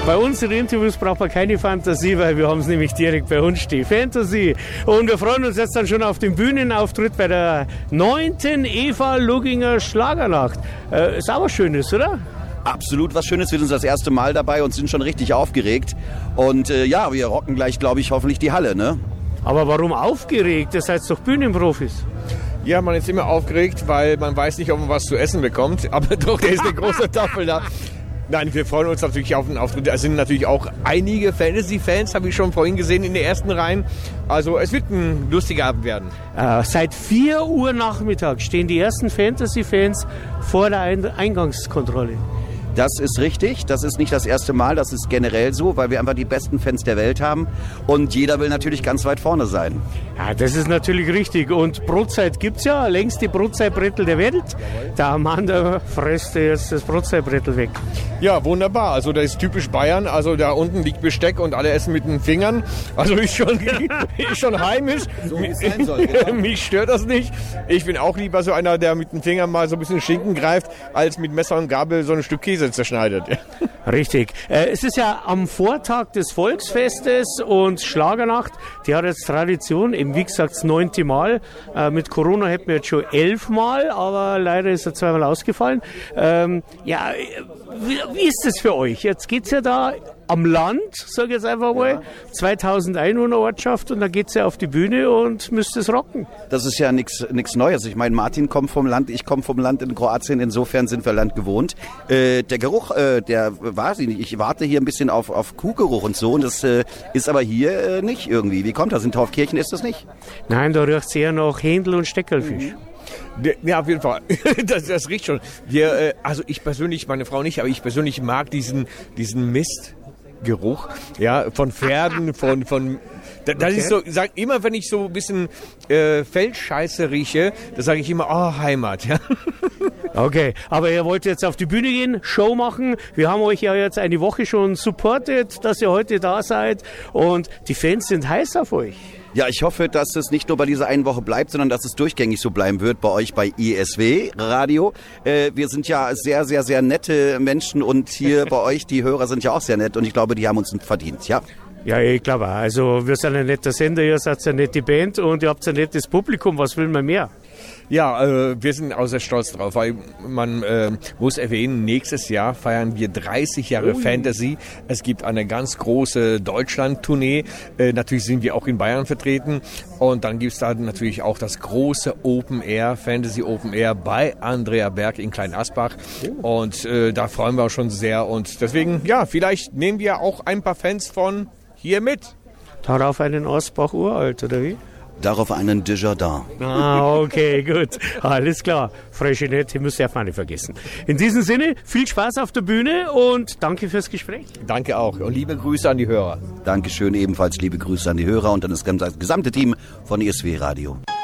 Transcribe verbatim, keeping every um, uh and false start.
Bei uns in Interviews braucht man keine Fantasie, weil wir haben es nämlich direkt bei uns stehen. Fantasy. Und wir freuen uns jetzt dann schon auf den Bühnenauftritt bei der neunten Eva Lugginger Schlagernacht. Äh, ist auch was Schönes, oder? Absolut was Schönes. Wir sind das erste Mal dabei und sind schon richtig aufgeregt. Und äh, ja, wir rocken gleich, glaube ich, hoffentlich die Halle, ne? Aber warum aufgeregt? Ihr seid doch Bühnenprofis. Ja, man ist immer aufgeregt, weil man weiß nicht, ob man was zu essen bekommt. Aber doch, da ist eine große Tafel da. Nein, wir freuen uns natürlich auf den Auftritt. Es sind natürlich auch einige Fantasy-Fans, habe ich schon vorhin gesehen, in den ersten Reihen. Also es wird ein lustiger Abend werden. Äh, seit vier Uhr Nachmittag stehen die ersten Fantasy-Fans vor der Eingangskontrolle. Das ist richtig. Das ist nicht das erste Mal. Das ist generell so, weil wir einfach die besten Fans der Welt haben. Und jeder will natürlich ganz weit vorne sein. Ja, das ist natürlich richtig. Und Brotzeit gibt es ja. Längst die Brotzeitbrettel der Welt. Der Amanda frisst jetzt das Brotzeitbrettel weg. Ja, wunderbar. Also das ist typisch Bayern. Also da unten liegt Besteck und alle essen mit den Fingern. Also ist schon, ist schon heimisch. So wie es sein soll, genau. Mich stört das nicht. Ich bin auch lieber so einer, der mit den Fingern mal so ein bisschen Schinken greift, als mit Messer und Gabel so ein Stück Käse zerschneidet. Richtig. Äh, es ist ja am Vortag des Volksfestes und Schlagernacht, die hat jetzt Tradition, eben wie gesagt das neunte Mal. Äh, mit Corona hätten wir jetzt schon elf Mal, aber leider ist er zweimal ausgefallen. Ähm, ja, wie, wie ist das für euch? Jetzt geht's ja da am Land, sage ich jetzt einfach mal, ja. zweitausend Einwohner Ortschaft und dann geht's ja auf die Bühne und müsst es rocken. Das ist ja nichts nichts Neues. Ich meine, Martin kommt vom Land, ich komme vom Land in Kroatien, insofern sind wir Land gewohnt. Äh, der Geruch, äh, der weiß ich nicht, ich warte hier ein bisschen auf, auf Kuhgeruch und so und das äh, ist aber hier äh, nicht irgendwie. Wie kommt das? In Taufkirchen ist das nicht? Nein, da riecht es eher nach Händel und Steckerlfisch. Mhm. Ja, auf jeden Fall. Das, das riecht schon. Wir, äh, also ich persönlich, meine Frau nicht, aber ich persönlich mag diesen, diesen Mistgeruch, ja, von Pferden, von, von, das okay. ist so, sag immer, wenn ich so ein bisschen äh, Feldscheiße rieche, da sage ich immer, oh, Heimat, ja. Okay, aber ihr wollt jetzt auf die Bühne gehen, Show machen. Wir haben euch ja jetzt eine Woche schon supportet, dass ihr heute da seid und die Fans sind heiß auf euch. Ja, ich hoffe, dass es nicht nur bei dieser einen Woche bleibt, sondern dass es durchgängig so bleiben wird bei euch bei I S W Radio. Äh, wir sind ja sehr, sehr, sehr nette Menschen und hier bei euch, die Hörer sind ja auch sehr nett und ich glaube, die haben uns verdient, ja. Ja, ich glaube auch. Also wir sind ein netter Sender, ihr seid eine nette Band und ihr habt ein nettes Publikum. Was will man mehr? Ja, äh, wir sind auch sehr stolz drauf, weil man äh, muss erwähnen, nächstes Jahr feiern wir dreißig Jahre Ui. Fantasy. Es gibt eine ganz große Deutschland-Tournee. Äh, natürlich sind wir auch in Bayern vertreten. Und dann gibt es da natürlich auch das große Open Air, Fantasy Open Air bei Andrea Berg in Kleinasbach. Oh. Und äh, da freuen wir uns schon sehr. Und deswegen, ja, vielleicht nehmen wir auch ein paar Fans von hier mit. Darauf einen Asbach uralt, oder wie? Darauf einen Desjardins. Ah, okay, gut. Alles klar. Freixenet, müsst ihr auch nicht vergessen. In diesem Sinne, viel Spaß auf der Bühne und danke fürs Gespräch. Danke auch und liebe Grüße an die Hörer. Dankeschön, ebenfalls liebe Grüße an die Hörer und an das gesamte Team von I S W Radio.